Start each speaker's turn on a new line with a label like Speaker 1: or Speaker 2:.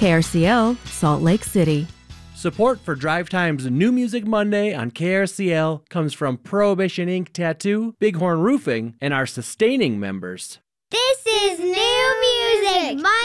Speaker 1: KRCL, Salt Lake City.
Speaker 2: Support for Drive Time's New Music Monday on KRCL comes from Prohibition Ink Tattoo, Bighorn Roofing, and our sustaining members.
Speaker 3: This is new music.